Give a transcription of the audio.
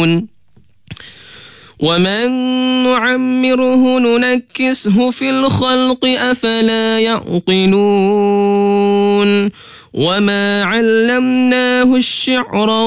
يعقلون ومن نعمره ننكسه في الخلق أفلا يعقلون وما علمناه الشعر